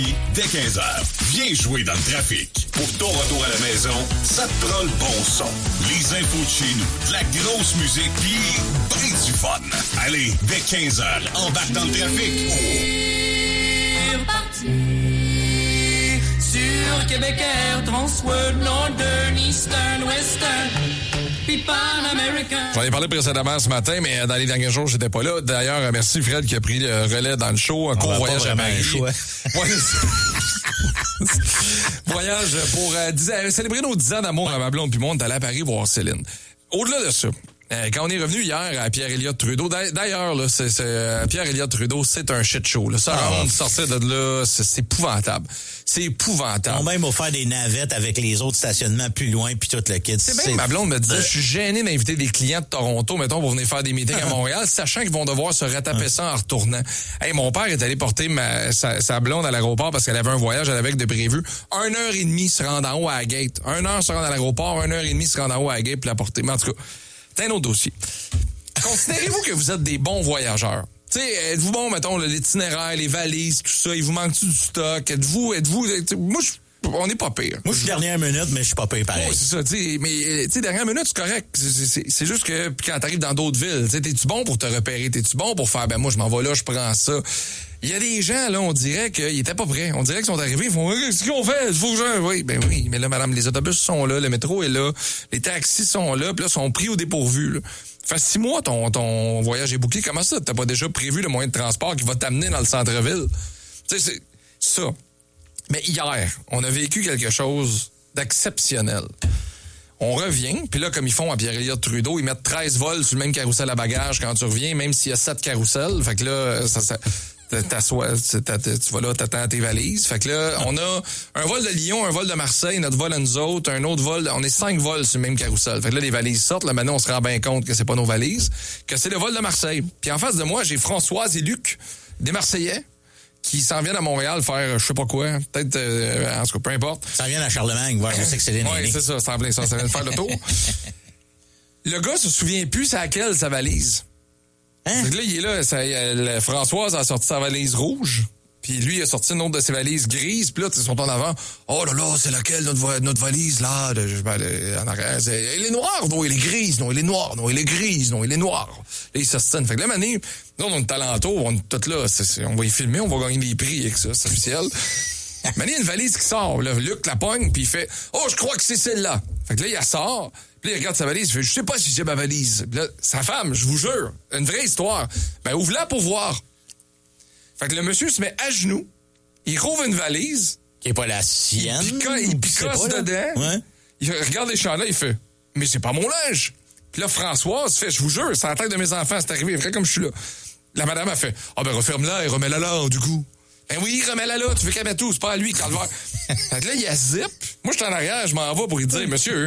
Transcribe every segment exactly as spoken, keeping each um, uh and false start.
Dès quinze heures, viens jouer dans le trafic. Pour ton retour à la maison, ça te prend le bon son. Les infos de chez nous, de la grosse musique, pis ben du fun. Allez, dès quinze heures, embarque dans le trafic. C'est parti sur Québec Air, Transworld, Northern, Eastern, Western. J'en ai parlé précédemment ce matin, mais dans les derniers jours, j'étais pas là. D'ailleurs, merci Fred qui a pris le relais dans le show. Un court voyage à Paris. Voyage pour euh, dix, euh, célébrer nos dix ans d'amour à ma blonde puis moi, on est allé à Paris voir Céline. Au-delà de ça, euh, quand on est revenu hier à Pierre-Éliott Trudeau, d'ailleurs, là, c'est, c'est, euh, Pierre-Éliott Trudeau, c'est un shit show. Là. Ça, ah, on sortait de là, c'est, c'est épouvantable. C'est épouvantable. On va même offert des navettes avec les autres stationnements plus loin puis tout le kit. C'est bien, ma blonde me disait, euh... je suis gêné d'inviter des clients de Toronto, mettons, pour venir faire des meetings à Montréal, sachant qu'ils vont devoir se retaper ça en retournant. Hey, mon père est allé porter ma, sa, sa blonde à l'aéroport parce qu'elle avait un voyage, elle avait de prévu. Une heure et demie se rendre en haut à la gate. Une heure se rendre à l'aéroport, une heure et demie se rendre en haut à la gate puis la porter. Mais en tout cas, c'est un autre dossier. Considérez-vous que vous êtes des bons voyageurs? Tu sais, êtes-vous bon, mettons, l'itinéraire, les valises, tout ça, il vous manque-tu du stock? Êtes-vous, êtes-vous, moi, je, on n'est pas pire. Moi, je suis dernière minute, mais je suis pas pire pareil. Oui, c'est ça, tu sais, mais, tu sais, dernière minute, c'est correct. C'est, c'est, c'est juste que, puis quand t'arrives dans d'autres villes, tu sais, t'es-tu bon pour te repérer? T'es-tu bon pour faire, ben, moi, je m'en vais là, je prends ça. Il y a des gens, là, on dirait qu'ils étaient pas prêts. On dirait qu'ils sont arrivés, ils font, qu'est-ce qu'on fait? Il faut que je... Oui, ben oui, mais là, madame, les autobus sont là, le métro est là, les taxis sont là, puis là, sont pris au dépourvu, là. Fait six mois, ton, ton voyage est bouclé. Comment ça? T'as pas déjà prévu le moyen de transport qui va t'amener dans le centre-ville? Tu sais, c'est ça. Mais hier, on a vécu quelque chose d'exceptionnel. On revient, puis là, comme ils font à Pierre-Éliott Trudeau, ils mettent treize vols sur le même carrousel à bagages quand tu reviens, même s'il y a sept carousels. Fait que là, ça... ça t'assois, tu vas là, t'attends tes valises. Fait que là, on a un vol de Lyon, un vol de Marseille, notre vol à nous autres, un autre vol, on est cinq vols sur le même carrousel. Fait que là, les valises sortent, là, maintenant, on se rend bien compte que c'est pas nos valises, que c'est le vol de Marseille. Puis en face de moi, j'ai Françoise et Luc, des Marseillais, qui s'en viennent à Montréal faire je sais pas quoi, peut-être, euh, en tout cas, peu importe. Ça vient à Charlemagne, voir, je sais que c'est les Oui, c'est ça, ça vient ça, ça vient de faire le tour. Le gars se souvient plus c'est à quelle sa valise. Hein? Donc là, il est là, ça, euh, Françoise a sorti sa valise rouge, puis lui il a sorti une autre de ses valises grises, puis là, ils sont en avant. Oh là là, c'est laquelle notre, notre valise, là? De, je, ben, en arrière, c'est, elle est noire, non, elle est grise, non, elle est noire, non, elle est grise, non, elle est noire. Là, ils s'ostinent. Fait que là, mané, nous, on est talentos, on est tous là, c'est, c'est, on va y filmer, on va gagner des prix avec ça, c'est officiel. Mané, il y a une valise qui sort, là, Luc la pogne, puis il fait « Oh, je crois que c'est celle-là! » Fait que là, il la sort, puis là, il regarde sa valise, il fait « Je sais pas si c'est ma valise. » Puis là, sa femme, je vous jure, une vraie histoire, ben ouvre-la pour voir. Fait que le monsieur se met à genoux, il rouvre une valise. Qui est pas la sienne. Il, pica, il picasse dedans. Ouais. Il regarde les champs-là, il fait « Mais c'est pas mon linge! » Puis là, Françoise fait « Je vous jure, c'est la tête de mes enfants, c'est arrivé, vrai comme je suis là. » La madame a fait « Ah ben referme-la et remets-la là, du coup. » Ben oui, remets-la là, tu veux qu'elle mette tout, c'est pas à lui, calvaire. Fait que là, il y a zip. Moi, je suis en arrière, je m'en vais pour lui dire, monsieur,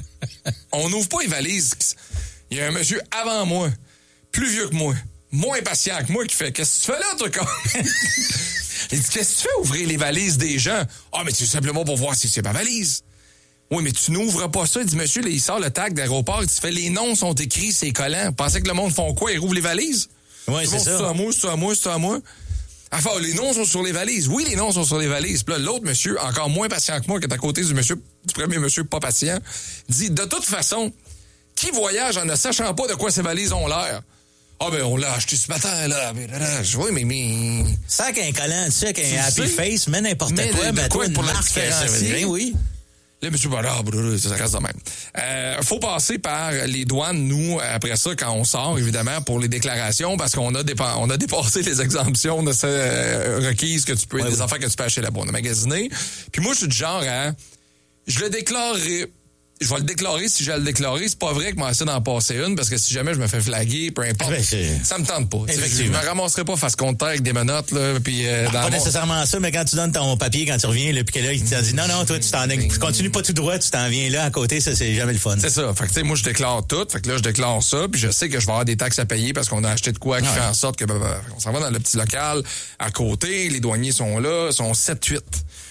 on n'ouvre pas les valises. Il y a un monsieur avant moi, plus vieux que moi, moins patient que moi, qui fait, qu'est-ce que tu fais là, toi, con? Il dit, qu'est-ce que tu fais ouvrir les valises des gens? Ah, mais c'est simplement pour voir si c'est ma valise. Oui, mais tu n'ouvres pas ça. Il dit, monsieur, là, il sort le tag d'aéroport, il fait, les noms sont écrits, c'est collant. Pensez que le monde font quoi? Ils rouvrent les valises? Oui, c'est, c'est ça. C'est à moi, c'est à moi, c'est à moi. Enfin, les noms sont sur les valises. Oui, les noms sont sur les valises. Puis là, l'autre monsieur, encore moins patient que moi, qui est à côté du monsieur, du premier monsieur pas patient, dit, de toute façon, qui voyage en ne sachant pas de quoi ces valises ont l'air? Ah, ben, on l'a acheté ce matin, là. Oui, mais, mais... Ça qu'un collant, tu sais, qu'un happy face, mais n'importe mais quoi, ben, toi, une pour marque, ça veut dire, oui. Là, monsieur Ballard, ça reste de même. Euh, faut passer par les douanes, nous, après ça, quand on sort, évidemment, pour les déclarations, parce qu'on a, dépa- on a dépassé les exemptions de ces euh, requises que tu peux, ouais, des oui. affaires que tu peux acheter là-bas. On a magasiné. Puis moi, je suis du genre à, je le déclarerai. Je vais le déclarer si j'ai à le déclarer. C'est pas vrai que moi, essaie d'en passer une, parce que si jamais je me fais flaguer, peu importe, ben, ça me tente pas. Je me ramasserai pas face contre terre avec des menottes, là, puis euh, dans pas mon... nécessairement ça, mais quand tu donnes ton papier, quand tu reviens, là, puis que là, il t'a dit, non, non, toi, tu t'en tu continues pas tout droit, tu t'en viens là, à côté, ça, c'est jamais le fun. C'est ça. Fait que, tu sais, moi, je déclare tout. Fait que là, je déclare ça, puis je sais que je vais avoir des taxes à payer parce qu'on a acheté de quoi qui ah, fait en sorte que, ben, ben, on s'en va dans le petit local à côté, les douaniers sont là, sont sept huit.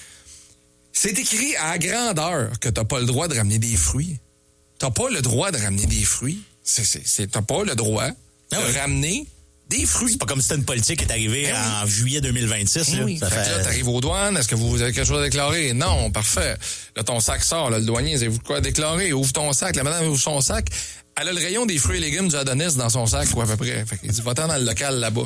C'est écrit à grandeur que t'as pas le droit de ramener des fruits. T'as pas le droit de ramener des fruits. C'est, c'est, c'est, t'as pas le droit ah de oui. ramener Des fruits. C'est pas comme si c'était une politique qui est arrivée Ben oui. en juillet deux mille vingt-six. Ben Là. oui. Ça Fait fait... que là, t'arrives aux douanes. Est-ce que vous avez quelque chose à déclarer? Non, parfait. Là, ton sac sort. Là, le douanier, avez-vous de quoi à déclarer? Ouvre ton sac. La madame ouvre son sac. Elle a le rayon des fruits et légumes du Adonis dans son sac, ou à peu près. Fait qu'il dit, va-t'en dans le local là-bas.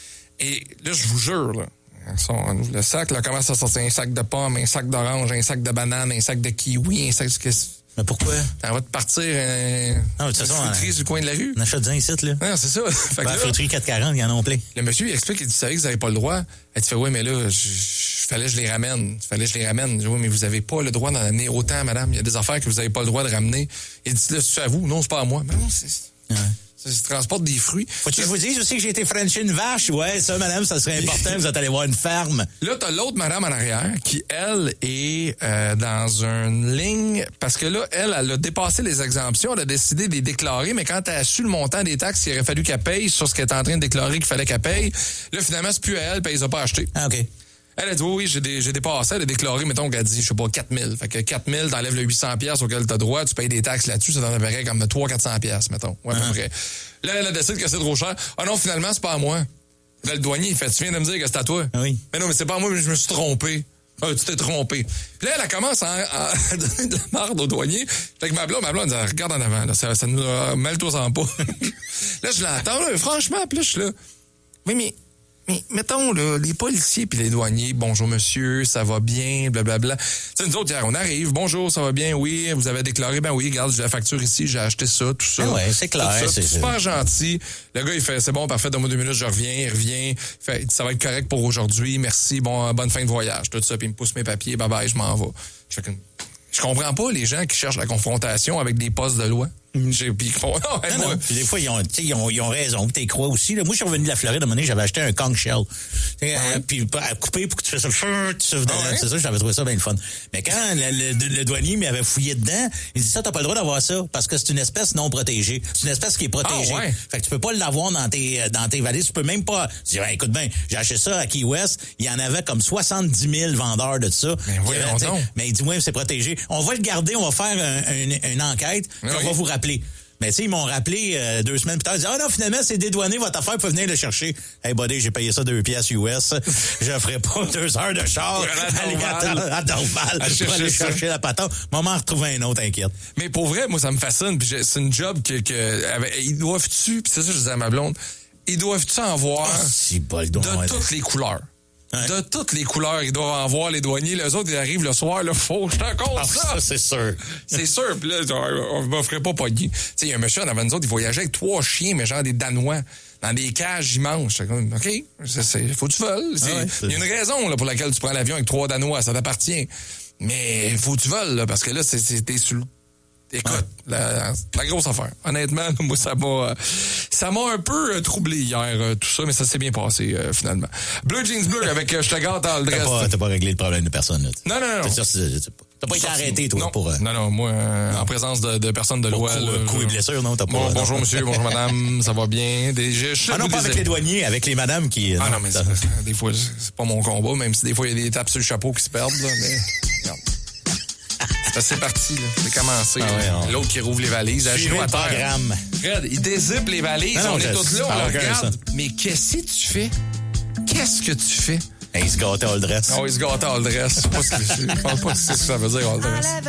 Et là, je vous jure, là, on ouvre le sac, là, commence à sortir un sac de pommes, un sac d'orange, un sac de bananes, un sac de kiwi, un sac de... Mais pourquoi? T'en vas te partir euh, Ah, de toute une façon, fruiterie euh, sur le coin de la rue? On achète un site, là. Non, c'est ça. Fait que Ben, là, fruiterie quatre cent quarante, il y en a plein. le monsieur, il explique, il dit, vous savez que vous n'avez pas le droit. Elle dit, fait, oui, mais là, je, je, fallait que je les ramène. Fallait que je les ramène. Je dis, oui, mais vous n'avez pas le droit d'en amener autant, madame. Il y a des affaires que vous n'avez pas le droit de ramener. Il dit, là, c'est à vous. Non, c'est pas à moi. Mais non, c'est... Ouais. Ça, ça transporte des fruits. Faut-tu que je vous dise aussi que j'ai été frencher une vache? Ouais, ça, madame, ça serait important. Vous êtes allé voir une ferme. Là, t'as l'autre madame en arrière qui, elle, est euh, dans une ligne... Parce que là, elle, elle a dépassé les exemptions. Elle a décidé de les déclarer, mais quand elle a su le montant des taxes, il aurait fallu qu'elle paye sur ce qu'elle est en train de déclarer qu'il fallait qu'elle paye. Là, finalement, c'est plus à elle, puis elle les a pas achetés. Ah, OK. Elle a dit, oui, oui, j'ai, dé, j'ai dépassé. Elle a déclaré, mettons qu'elle dit, je sais pas, quatre mille. Fait que quatre mille, t'enlèves le huit cents piastres auquel t'as droit, tu payes des taxes là-dessus, ça t'en apparaît comme trois cents à quatre cents piastres, mettons. Ouais, à peu Uh-huh. près. Là, elle a décidé que c'est trop cher. Ah non, finalement, c'est pas à moi. Là, le douanier, il fait, tu viens de me dire que c'est à toi. Ah oui. Mais non, mais c'est pas à moi, mais je me suis trompé. Ah, tu t'es trompé. Puis là, elle commence à, à donner de la marde au douanier. Fait que ma blonde, ma blonde, elle dit, regarde en avant, là, ça, ça nous a mal tous en pas. Là, je l'entends, là, franchement, puis là, je suis là. Oui, mais, mais, mettons, là, les policiers puis les douaniers, bonjour monsieur, ça va bien, blablabla. Tu sais, nous autres, hier, on arrive, bonjour, ça va bien, oui, vous avez déclaré, ben oui, regarde, j'ai la facture ici, j'ai acheté ça, tout ça. Ah ouais, c'est clair, Tout ça, c'est- super gentil. Le gars, il fait, c'est bon, parfait, donne-moi deux minutes, je reviens, il revient. Il fait, ça va être correct pour aujourd'hui, merci, bon, bonne fin de voyage, tout ça, puis il me pousse mes papiers, bye bye, je m'en vais. Je fais comme, je comprends pas les gens qui cherchent la confrontation avec des postes de loi. J'ai, puis ils font, non, hey, Non, moi, non. Puis des fois, ils ont, tu sais, ils ont, ils ont raison. Tu crois aussi. Là. Moi, je suis revenu de la Floride à un moment donné, j'avais acheté un conch shell. Tu sais, euh, puis à couper pour que tu fasses ça. Tu souffles dedans. Ah ouais? C'est ça, j'avais trouvé ça bien le fun. Mais quand le, le, le douanier m'avait fouillé dedans, il dit ça, t'as pas le droit d'avoir ça parce que c'est une espèce non protégée. C'est une espèce qui est protégée. Ah ouais? Fait que tu peux pas l'avoir dans tes, dans tes valises. Tu peux même pas. Je dis, ben, écoute bien, j'ai acheté ça à Key West. Il y en avait comme soixante-dix mille vendeurs de ça. Mais voyons Puis, donc. mais il dit, ouais, c'est protégé. On va le garder, on va faire un, un, une enquête, puis Oui. on va vous rappeler. Mais tu sais, ils m'ont rappelé euh, deux semaines plus tard. Ils disent, ah non, finalement, c'est dédouané, votre affaire, peut venir le chercher. Hey, buddy, j'ai payé ça deux piastres U S. Je ferai pas deux heures de char À aller Dorval. à Dorval À pour chercher aller ça. chercher la patente. Maman en retrouver un autre, inquiète. mais pour vrai, moi, ça me fascine. Puis j'ai- c'est une job que, que avec- ils doivent-tu, puis c'est ça que je disais à ma blonde, ils doivent-tu en voir Si bol de toutes les couleurs. Ouais. De toutes les couleurs, ils doivent en voir les douaniers. Les autres, ils arrivent le soir, là, faut, je t'en compte Ah, ça. ça, c'est sûr. C'est sûr. Puis là, on ne me ferait pas pogner. Tu sais, il y a un monsieur en avant de nous autres, il voyageait avec trois chiens, mais genre des Danois, dans des cages immenses. J'étais comme, OK, c'est, c'est, faut que tu veuilles. C'est- Ah ouais, il y a une raison là, pour laquelle tu prends l'avion avec trois Danois, ça t'appartient. Mais faut que tu veuilles, là, parce que là, c'est, c'est, t'es sur le... Écoute, la, la grosse affaire. Honnêtement, moi, ça m'a euh, ça m'a un peu euh, troublé hier, euh, tout ça, mais ça s'est bien passé, euh, finalement. Bleu Jeans Bleu avec euh, Je te gâte en le T'as dress. pas, t'as pas réglé le problème de personne, là. Non, non, non. T'as, t'as- t'as- t'as pas été arrêté, toi, non. pour... euh, Non, non, moi, euh, en présence de, de personnes de loi. coup, là, coup et je- blessure, non, t'as pas... Bon, non. bonjour, monsieur, bonjour, madame, ça va bien? Des, je, je Ah non, vous pas disais- avec les douaniers, avec les madames qui... Ah non, mais ça- c'est- des fois, c'est pas mon combat, même si des fois, il y a des tapes sur le chapeau qui se perdent, là, mais... regarde. Ça, c'est parti, là. C'est commencé. Ah ouais, là. on- L'autre qui rouvre les valises, la Suivez genou à le terre. programme. Fred, il dézippe les valises, Non, non, on est je- tous là, on ça le a aucun regarde. sens. Mais qu'est-ce que tu fais? Qu'est-ce que tu fais? Hey, il se gâtait all dress. Oh, il se gâte all dress. Je sais pas ce que- je pense pas que c'est ce que ça veut dire, all dress.